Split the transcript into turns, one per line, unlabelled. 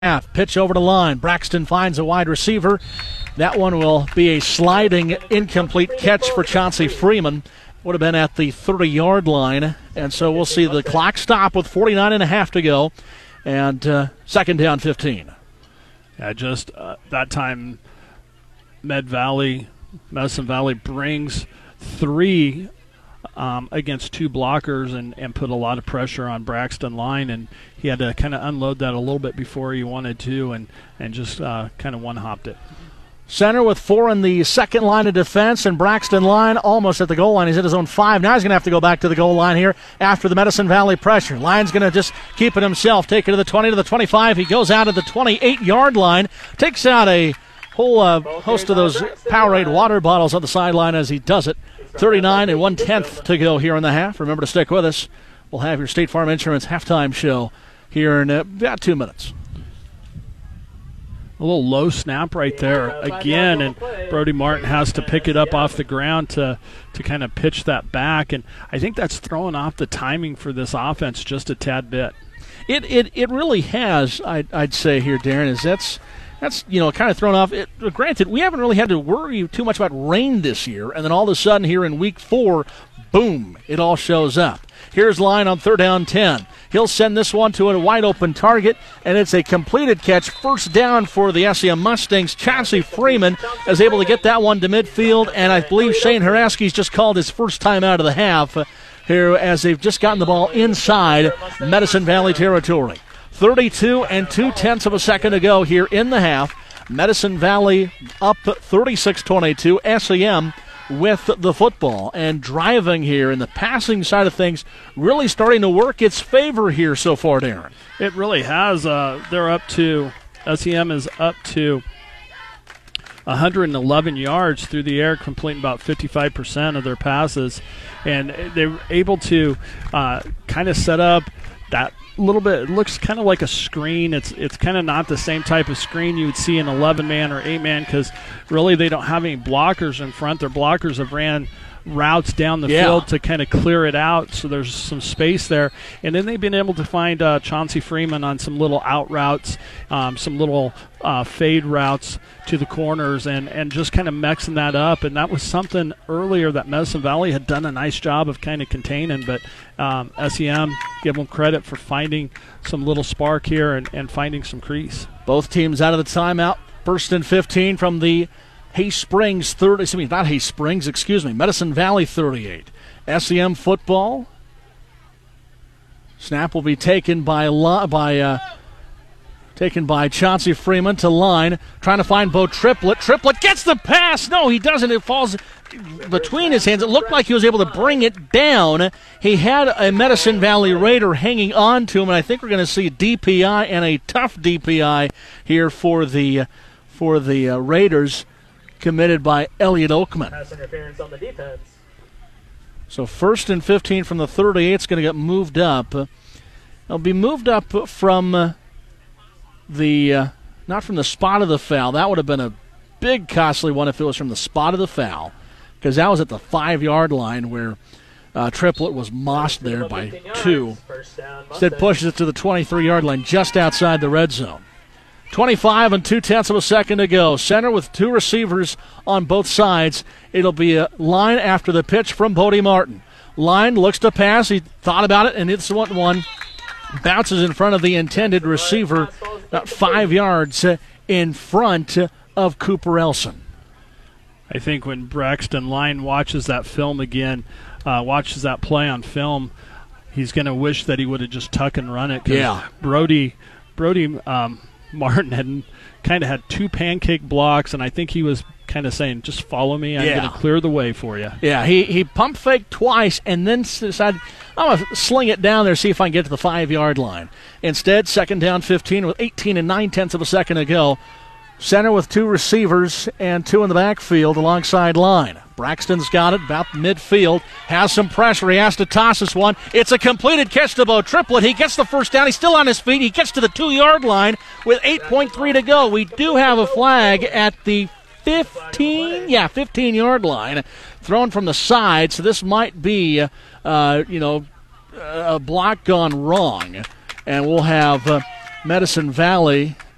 half. Pitch over the line. Braxton finds a wide receiver. That one will be a sliding incomplete catch for Chauncey Freeman. Would have been at the 30-yard line. And so we'll see the clock stop with 49 and a half to go. And second down 15.
Yeah, just that time Medicine Valley brings three against two blockers and put a lot of pressure on Braxton Line, and he had to kind of unload that a little bit before he wanted to and just kind of one-hopped it.
Center with 4 in the second line of defense, and Braxton Line almost at the goal line. He's at his own 5. Now he's going to have to go back to the goal line here after the Medicine Valley pressure. Line's going to just keep it himself, take it to the 20, to the 25. He goes out at the 28-yard line, takes out a whole host of those Powerade water bottles on the sideline as he does it. 39 and 1/10 to go here in the half. Remember to stick with us. We'll have your State Farm Insurance halftime show here in about 2 minutes.
A little low snap right there again, and Brody Martin has to pick it up off the ground to kind of pitch that back, and I think that's throwing off the timing for this offense just a tad bit.
It really has, I'd say here, Darren, is that's kind of thrown off. Granted, we haven't really had to worry too much about rain this year, and then all of a sudden here in week 4, boom, it all shows up. Here's Line on 3rd down 10. He'll send this one to a wide-open target, and it's a completed catch. First down for the SEM Mustangs. Chauncey Freeman is able to get that one to midfield, and I believe Shane Haraski's just called his first time out of the half here as they've just gotten the ball inside Medicine Valley territory. 32 and 2/10 of a second to go here in the half. Medicine Valley up 36-22. SEM with the football and driving here, and the passing side of things really starting to work its favor here so far, Darren.
It really has. SEM is up to 111 yards through the air, completing about 55% of their passes, and they're able to kind of set up that little bit. It looks kind of like a screen. It's kind of not the same type of screen you would see in 11-man or 8-man, because really they don't have any blockers in front. Their blockers have ran routes down the field to kind of clear it out, so there's some space there. And then they've been able to find Chauncey Freeman on some little out routes, some little fade routes to the corners, and just kind of mixing that up. And that was something earlier that Medicine Valley had done a nice job of kind of containing, but SEM, give them credit for finding some little spark here and finding some crease.
Both teams out of the timeout. 1st and 15 from the Medicine Valley 38. SEM football. Snap will be taken by Chauncey Freeman to Line, trying to find Bo Triplett. Triplett gets the pass. No, he doesn't. It falls between his hands. It looked like he was able to bring it down. He had a Medicine Valley Raider hanging on to him, and I think we're going to see a DPI, and a tough DPI here for the Raiders, committed by Elliot Oakman.
Pass interference on the defense.
So 1st and 15 from the 38 is going to get moved up. It'll be moved up from not from the spot of the foul. That would have been a big, costly one if it was from the spot of the foul, because that was at the 5-yard line where Triplett was mossed there by 2. Instead pushes it to the 23-yard line just outside the red zone. 25 and 2/10 of a second to go. Center with 2 receivers on both sides. It'll be a Line after the pitch from Brody Martin. Line looks to pass. He thought about it, and it's one bounces in front of the intended receiver, about 5 yards in front of Cooper Elson.
I think when Braxton Line watches that film again, watches that play on film, he's going to wish that he would have just tuck and run it.
Yeah.
Brody Martin had kind of had 2 pancake blocks, and I think he was kind of saying, just follow me, I'm going to clear the way for you.
Yeah, he pump faked twice and then decided, I'm going to sling it down there, see if I can get to the 5-yard line. Instead, 2nd down 15 with 18 and 9/10 of a second to go. Center with 2 receivers and 2 in the backfield alongside Line. Braxton's got it about midfield, has some pressure. He has to toss this one. It's a completed catch to Bo Triplett. He gets the first down. He's still on his feet. He gets to the 2-yard line with 8.3 to go. We do have a flag at the 15-yard line, thrown from the side. So this might be, a block gone wrong, and we'll have Medicine Valley